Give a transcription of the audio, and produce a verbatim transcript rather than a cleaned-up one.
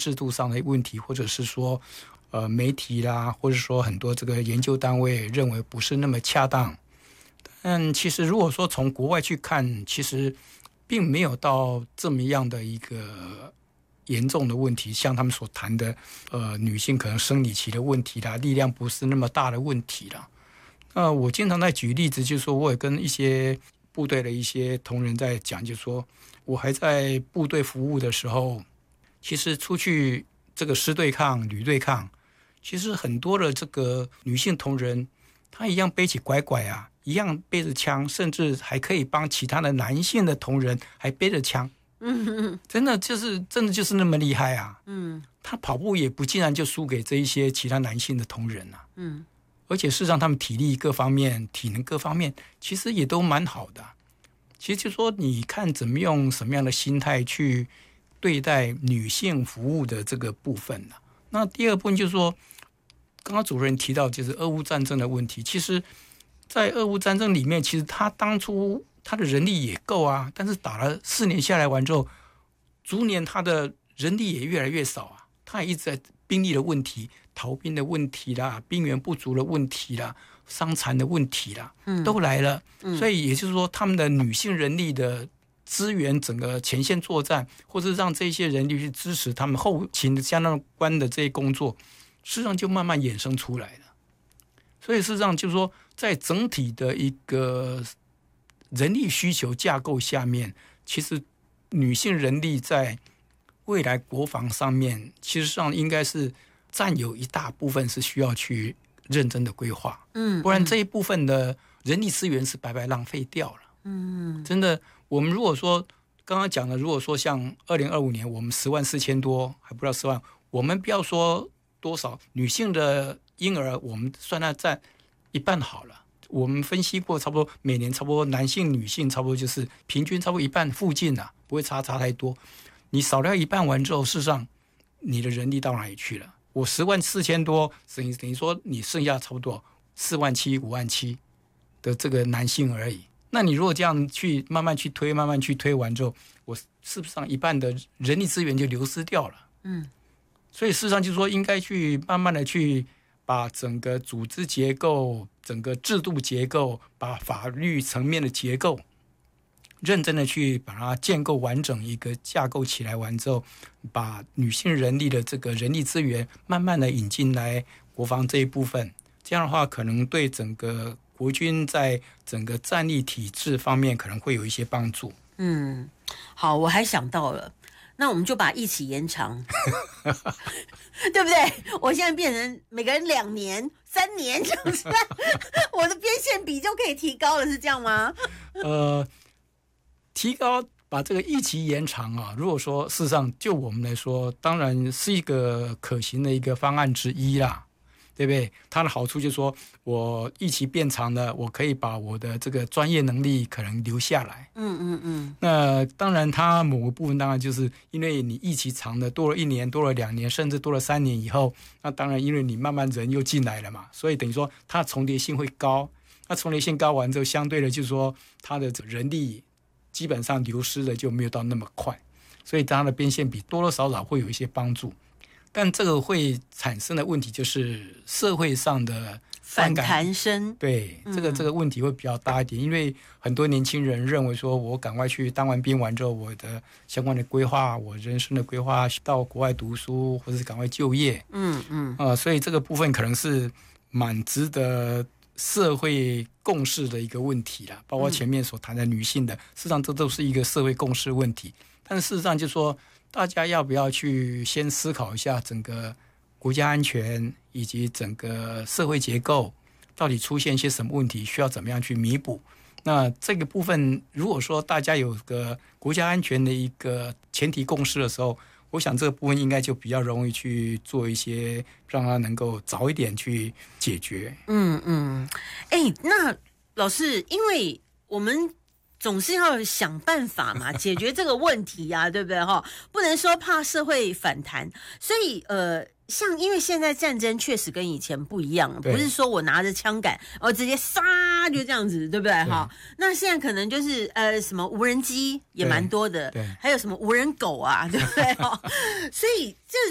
制度上的问题，或者是说呃媒体啦，或者说很多这个研究单位认为不是那么恰当。但其实如果说从国外去看，其实并没有到这么样的一个严重的问题，像他们所谈的呃女性可能生理期的问题啦，力量不是那么大的问题啦。那我经常在举例子，就是说我也跟一些部队的一些同仁在讲，就是说我还在部队服务的时候，其实出去这个师对抗、旅对抗，其实很多的这个女性同仁，她一样背起拐拐啊，一样背着枪，甚至还可以帮其他的男性的同仁还背着枪。嗯，真的就是真的就是那么厉害啊！嗯，他跑步也不竟然就输给这一些其他男性的同仁啊。嗯，而且事实上他们体力各方面、体能各方面其实也都蛮好的。其实就说你看怎么用什么样的心态去对待女性服务的这个部分啊。那第二部分就是说，刚刚主任提到就是俄乌战争的问题。其实，在俄乌战争里面，其实他当初他的人力也够啊，但是打了四年下来完之后，逐年他的人力也越来越少啊。他也一直在兵力的问题、逃兵的问题啦、兵源不足的问题啦、伤残的问题啦，嗯、都来了。嗯、所以也就是说，他们的女性人力的支援整个前线作战，或者让这些人力去支持他们后勤的相关的这些工作，事实上就慢慢衍生出来了。所以事实上就是说，在整体的一个人力需求架构下面，其实女性人力在未来国防上面，其实上应该是占有一大部分是需要去认真的规划，嗯，不然这一部分的人力资源是白白浪费掉了，嗯，真的。我们如果说刚刚讲的，如果说像二零二五年我们十万四千多，还不到十万，我们不要说多少女性的婴儿，我们算它占一半好了。我们分析过，差不多每年差不多男性、女性差不多就是平均差不多一半附近啊，不会差差太多。你少掉一半完之后，事实上你的人力到哪里去了？我十万四千多，等于等于说你剩下差不多四万七、五万七的这个男性而已。那你如果这样去慢慢去推，慢慢去推完之后，我是不是上一半的人力资源就流失掉了？嗯，所以事实上就是说，应该去慢慢的去把整个组织结构、整个制度结构、把法律层面的结构，认真的去把它建构完整一个架构起来完之后，把女性人力的这个人力资源慢慢的引进来国防这一部分，这样的话可能对整个国军在整个战力体制方面可能会有一些帮助。 嗯，好，我还想到了，那我们就把役期延长，对不对？我现在变成每个人两年、三年，就是我的边线比就可以提高了，是这样吗？ 呃，提高把这个役期延长啊，如果说事实上就我们来说，当然是一个可行的一个方案之一啦。对不对？它的好处就是说，我役期变长了，我可以把我的这个专业能力可能留下来。嗯嗯嗯。那当然，它某个部分当然就是因为你役期长的多了一年、多了两年，甚至多了三年以后，那当然因为你慢慢人又进来了嘛，所以等于说它的重叠性会高。那重叠性高完之后，相对的就是说它的人力基本上流失的就没有到那么快，所以它的边线比多多少少会有一些帮助。但这个会产生的问题就是社会上的反弹声， 对，这个这个问题会比较大一点，因为很多年轻人认为说，我赶快去当完兵完之后，我的相关的规划，我人生的规划，到国外读书，或者是赶快就业，嗯嗯，啊、呃，所以这个部分可能是蛮值得社会共识的一个问题啦，包括前面所谈的女性的，事实上这都是一个社会共识问题，但是事实上就是说，大家要不要去先思考一下整个国家安全以及整个社会结构到底出现一些什么问题，需要怎么样去弥补？那这个部分，如果说大家有个国家安全的一个前提共识的时候，我想这个部分应该就比较容易去做一些，让它能够早一点去解决。 嗯嗯，哎、欸，那老师，因为我们总是要想办法嘛，解决这个问题呀、啊，对不对哈？不能说怕社会反弹，所以呃，像因为现在战争确实跟以前不一样了，不是说我拿着枪杆，哦直接杀就这样子，对不对哈？那现在可能就是呃什么无人机也蛮多的，对，还有什么无人狗啊，对不对哈？所以这